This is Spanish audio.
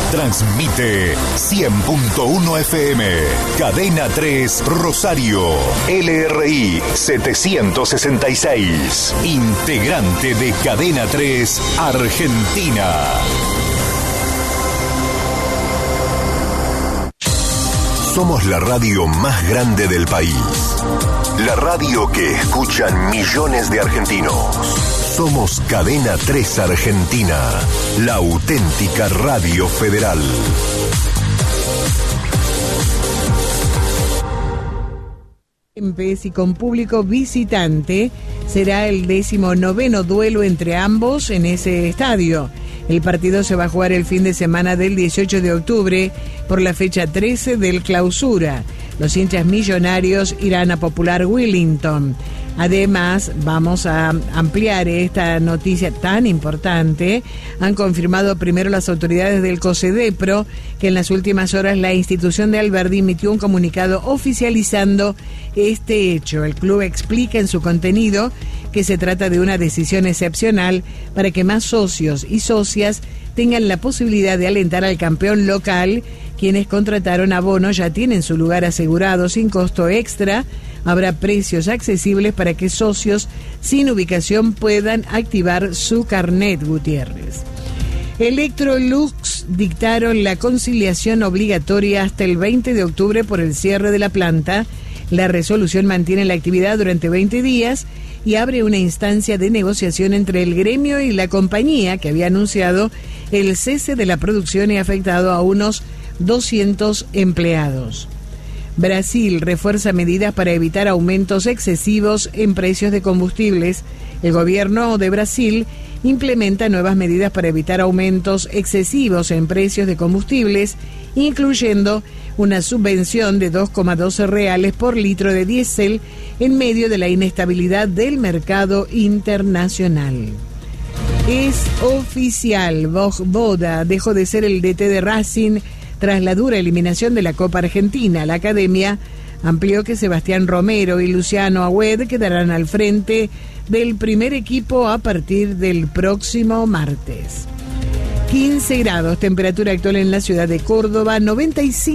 Transmite 100.1 FM. Cadena 3 Rosario. LRI 766. Integrante de Cadena 3 Argentina. Somos la radio más grande del país. La radio que escuchan millones de argentinos. Somos Cadena 3 Argentina, la auténtica radio federal. Y con público visitante será el 19º duelo entre ambos en ese estadio. El partido se va a jugar el fin de semana del 18 de octubre por la fecha 13 del Clausura. Los hinchas millonarios irán a Popular Wellington. Además, vamos a ampliar esta noticia tan importante. Han confirmado primero las autoridades del COSEDEPRO que en las últimas horas la institución de Alberdi emitió un comunicado oficializando este hecho. El club explica en su contenido que se trata de una decisión excepcional para que más socios y socias tengan la posibilidad de alentar al campeón local. Quienes contrataron abonos ya tienen su lugar asegurado sin costo extra. Habrá precios accesibles para que socios sin ubicación puedan activar su carnet, Gutiérrez. Electrolux dictaron la conciliación obligatoria hasta el 20 de octubre por el cierre de la planta. La resolución mantiene la actividad durante 20 días y abre una instancia de negociación entre el gremio y la compañía que había anunciado el cese de la producción y afectado a unos 200 empleados. Brasil refuerza medidas para evitar aumentos excesivos en precios de combustibles. El gobierno de Brasil implementa nuevas medidas para evitar aumentos excesivos en precios de combustibles, incluyendo una subvención de 2,12 reales por litro de diésel en medio de la inestabilidad del mercado internacional. Es oficial, Boda dejó de ser el DT de Racing tras la dura eliminación de la Copa Argentina. La academia amplió que Sebastián Romero y Luciano Agüed quedarán al frente del primer equipo a partir del próximo martes. 15 grados, temperatura actual en la ciudad de Córdoba, 95.